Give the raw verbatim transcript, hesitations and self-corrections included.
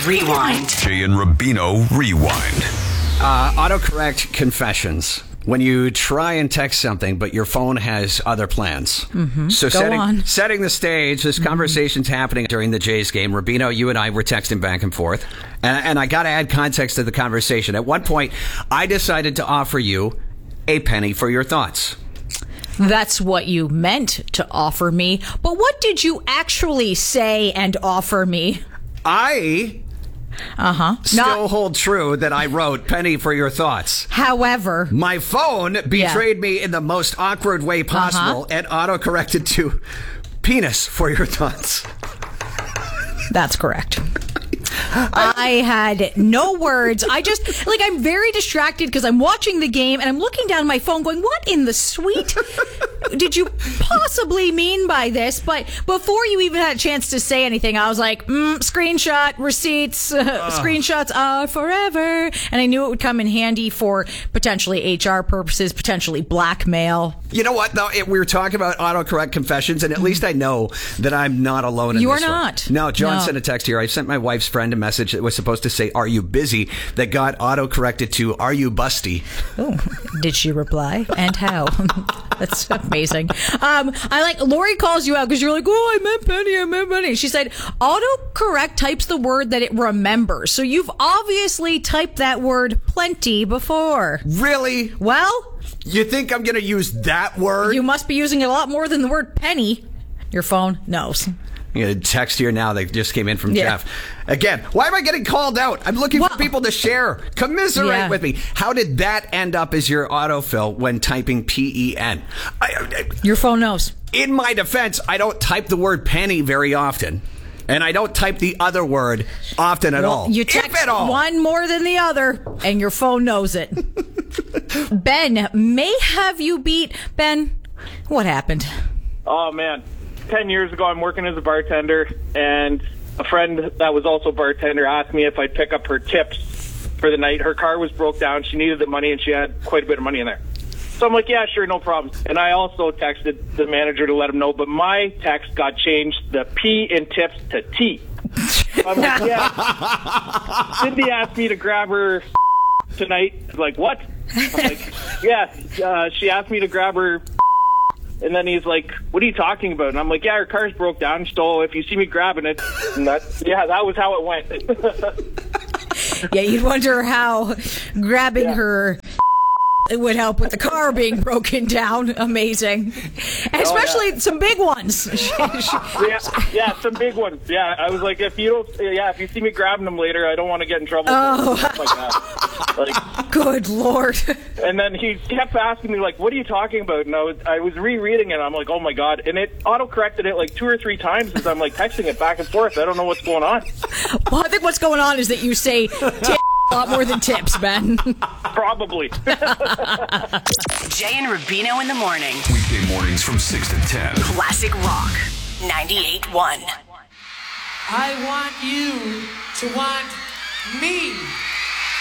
Rewind. Jay and Rubino Rewind. Uh, autocorrect confessions. When you try and text something, but your phone has other plans. Mm-hmm. So Go setting, on. setting the stage, this mm-hmm. conversation's happening during the Jays game. Rubino, you and I were texting back and forth. And, and I got to add context to the conversation. At one point, I decided to offer you a penny for your thoughts. That's what you meant to offer me. But what did you actually say and offer me? I... Uh-huh. Still Not, hold true that I wrote penny for your thoughts. However, my phone betrayed yeah. me in the most awkward way possible uh-huh. and autocorrected to penis for your thoughts. That's correct. I had no words. I just, like, I'm very distracted because I'm watching the game and I'm looking down my phone going, what in the sweet did you possibly mean by this? But before you even had a chance to say anything, I was like, mm, screenshot, receipts, uh, uh. screenshots are forever. And I knew it would come in handy for potentially H R purposes, potentially blackmail. You know what, though? It, we were talking about autocorrect confessions, and at least I know that I'm not alone in you this are one. not. No, John no. sent a text here. I sent my wife's friend a message that was supposed to say, are you busy? That got autocorrected to, are you busty? Oh, did she reply? And how? That's amazing. Um, I like, Lori calls you out because you're like, oh, I meant penny, I meant penny. She said, autocorrect types the word that it remembers. So you've obviously typed that word plenty before. Really? Well... You think I'm going to use that word? You must be using it a lot more than the word penny. Your phone knows. You get a text here now that just came in from yeah. Jeff. Again, why am I getting called out? I'm looking well, for people to share. Commiserate yeah. with me. How did that end up as your autofill when typing P E N? I, I, your phone knows. In my defense, I don't type the word penny very often. And I don't type the other word often at well, all. You text if at all. one more than the other, and your phone knows it. Ben may have you beat. Ben, what happened? Oh, man. Ten years ago, I'm working as a bartender, and a friend that was also a bartender asked me if I'd pick up her tips for the night. Her car was broke down. She needed the money, and she had quite a bit of money in there. So I'm like, yeah, sure, no problem. And I also texted the manager to let him know, but my text got changed, the P in tips to T. I'm like, yeah. Cindy asked me to grab her tonight. I'm like, what? I'm like, yeah, uh, she asked me to grab her. And then he's like, what are you talking about? And I'm like, yeah, her car's broke down, so if you see me grabbing it, and that, yeah, that was how it went. Yeah, you'd wonder how grabbing yeah. her... It would help with the car being broken down. Amazing. And especially oh, yeah. some big ones. yeah, yeah, some big ones. Yeah, I was like, if you don't, yeah, if you see me grabbing them later, I don't want to get in trouble. Oh, stuff like that. Like, good Lord. And then he kept asking me, like, what are you talking about? And I was, I was rereading it. And I'm like, oh my God. And it auto-corrected it like two or three times as I'm like texting it back and forth. I don't know what's going on. Well, I think what's going on is that you say t- a lot more than tips, Ben. Probably. Jay and Rubino in the morning. Weekday mornings from six to ten. Classic Rock ninety-eight point one. I want you to want me.